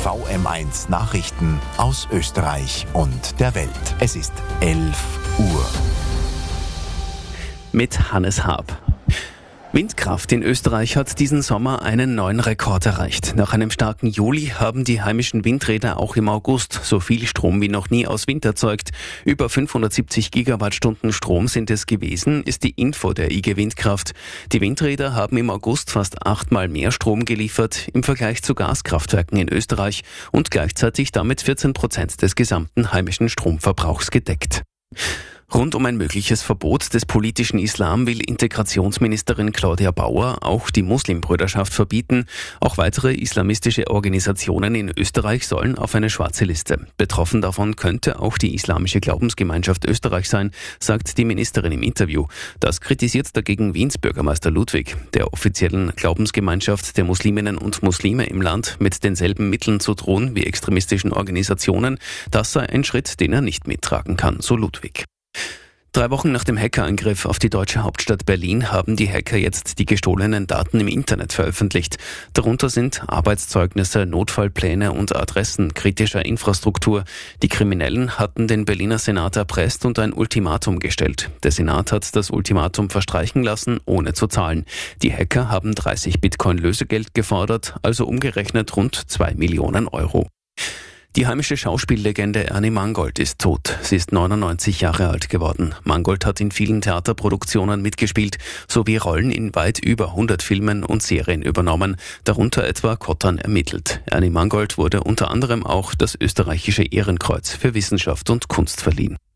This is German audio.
VM1 Nachrichten aus Österreich und der Welt. Es ist 11 Uhr. Mit Hannes Haab. Windkraft in Österreich hat diesen Sommer einen neuen Rekord erreicht. Nach einem starken Juli haben die heimischen Windräder auch im August so viel Strom wie noch nie aus Wind erzeugt. Über 570 Gigawattstunden Strom sind es gewesen, ist die Info der IG Windkraft. Die Windräder haben im August fast 8-mal mehr Strom geliefert im Vergleich zu Gaskraftwerken in Österreich und gleichzeitig damit 14% des gesamten heimischen Stromverbrauchs gedeckt. Rund um ein mögliches Verbot des politischen Islam will Integrationsministerin Claudia Bauer auch die Muslimbrüderschaft verbieten. Auch weitere islamistische Organisationen in Österreich sollen auf eine schwarze Liste. Betroffen davon könnte auch die Islamische Glaubensgemeinschaft Österreich sein, sagt die Ministerin im Interview. Das kritisiert dagegen Wiens Bürgermeister Ludwig. Der offiziellen Glaubensgemeinschaft der Musliminnen und Muslime im Land mit denselben Mitteln zu drohen wie extremistischen Organisationen, das sei ein Schritt, den er nicht mittragen kann, so Ludwig. 3 Wochen nach dem Hackerangriff auf die deutsche Hauptstadt Berlin haben die Hacker jetzt die gestohlenen Daten im Internet veröffentlicht. Darunter sind Arbeitszeugnisse, Notfallpläne und Adressen kritischer Infrastruktur. Die Kriminellen hatten den Berliner Senat erpresst und ein Ultimatum gestellt. Der Senat hat das Ultimatum verstreichen lassen, ohne zu zahlen. Die Hacker haben 30 Bitcoin Lösegeld gefordert, also umgerechnet rund 2 Millionen Euro. Die heimische Schauspiellegende Ernie Mangold ist tot. Sie ist 99 Jahre alt geworden. Mangold hat in vielen Theaterproduktionen mitgespielt, sowie Rollen in weit über 100 Filmen und Serien übernommen, darunter etwa Kottern ermittelt. Ernie Mangold wurde unter anderem auch das österreichische Ehrenkreuz für Wissenschaft und Kunst verliehen.